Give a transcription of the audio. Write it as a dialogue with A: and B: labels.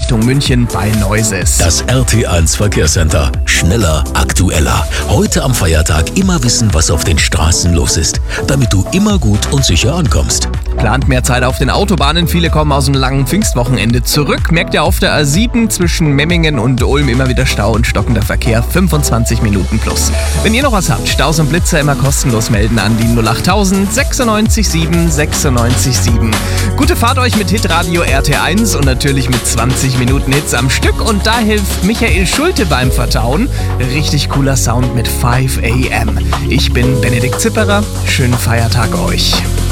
A: Richtung München bei Neuses.
B: Das RT1 Verkehrscenter. Schneller, aktueller. Heute am Feiertag immer wissen, was auf den Straßen los ist, damit du immer gut und sicher ankommst.
A: Plant mehr Zeit auf den Autobahnen. Viele kommen aus dem langen Pfingstwochenende zurück. Merkt ihr auf der A7 zwischen Memmingen und Ulm immer wieder Stau und stockender Verkehr. 25 Minuten plus. Wenn ihr noch was habt, Staus und Blitzer immer kostenlos melden an die 08000 96 7 96 7. Gute Fahrt euch mit Hitradio RT1 und natürlich mit 20 Minuten Hits am Stück. Und da hilft Michael Schulte beim Vertauen. Richtig cooler Sound mit 5 AM. Ich bin Benedikt Zipperer. Schönen Feiertag euch.